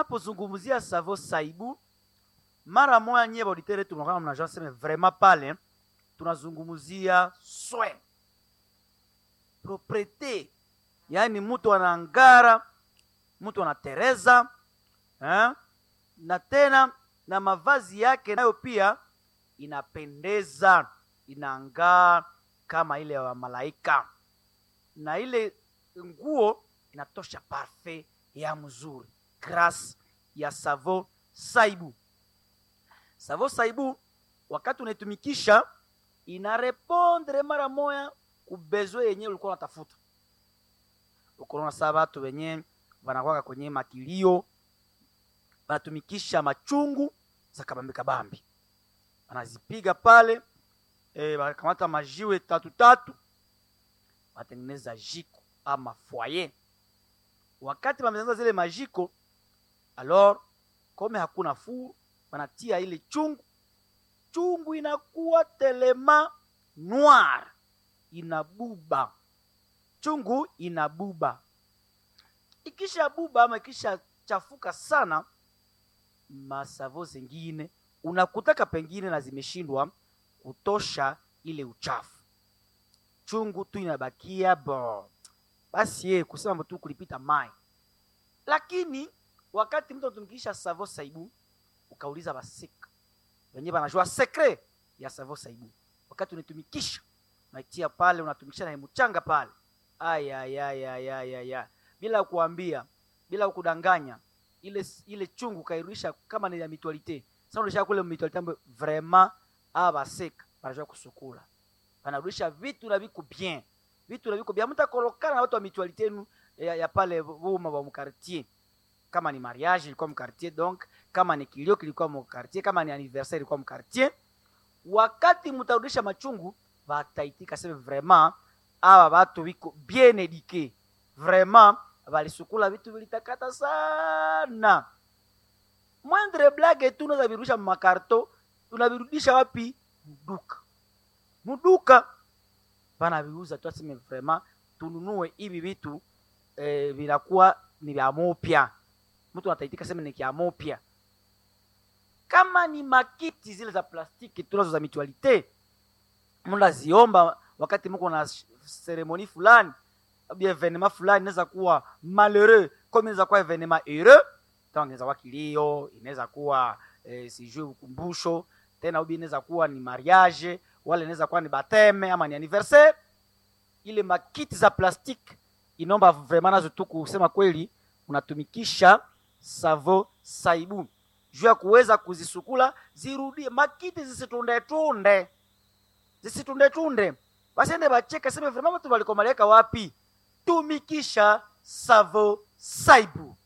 tunapozungumzia savo saibu, mara moja nyie auditere tunaona mnajua sema vraiment pale tunazungumzia soin, propriete, yani mtu anaangara, mtu anatereza, na tena na mavazi yake nayo pia inapendeza, inaangaa kama ile ya malaika, na ile nguo inatosha parfait ya mzuri. Grâce ya savo saibu. Savo saibu wakati unaitumikisha inarepondre mara moya kubezwe yenye ulikuwa unatafuta. Ukoona sasa watu wenye wanakuwa kwenye makilio, wanatumikisha machungu za kabambi kabambi, wanazipiga pale, wanakamata majiwe tatu, watengeneza jiko ama foyer. Wakati wametengeneza zile majiko, alors kome hakuna fuu, wanatia ile chungu inakuwa telema noir, inabuba, chungu inabuba. Ikisha buba ama ikisha chafuka sana, masavo zingine unakutaka pengine na zimeshindwa kutosha ile uchafu, chungu tu inabakia basi kusema mtu kulipita mai. Lakini wakati mtu anatumikisha savo saibu, ukauliza basika wenyewe wanajua secret ya savo saibu, wakati unatumikisha unaitia pale, unatumikisha na mchanga pale, bila kuambia, bila kudanganya, ile chungu kairudisha kama ni ya mutualite. Sasa unarudisha kule mutualite ambayo vraiment abaseka wanajua kusukula, wanarudisha vitu na viko bien, mtakolokana na watu wa mutualite yenu ya pale boma wa mkartier. Kama ni mariage ilikuwa mkartier, donc kama ni kilio kilikuwa mkartier, kama ni anniversaire ilikuwa mkartier. Wakati mtarudisha machungu, wataitika sema vraiment aba watu wiko bien éduqués, vraiment walisukula vitu vilitakata sana. Mwendre blague tu unaweza virudisha makarto, unavirudisha wapi? Muduka bana viuza tu, aseme vraiment tununue hivi vitu vinakuwa ni vya mopya. Mtu ataitika sema ni kia mopya. Kama ni makiti zile za plastiki tunazo za mutualite, munda ziomba wakati mko na ceremony fulani, au evenement fulani, inaweza kuwa malheureux comme inaweza kuwa evenement heureux, donc inaweza kuwa kilio, inaweza kuwa sijui ukumbusho tena, au inaweza kuwa ni mariage, wala inaweza kuwa ni baptême ama ni anniversaire. Ile makiti za plastiki inomba vraiment nazo tu kusema kweli unatumikisha savo saibu juu ya kuweza kuzisukula zirudie makiti, zisitunde. Basi ende bacheka sema vraiment watu walikomaleka wapi? Tumikisha savo saibu.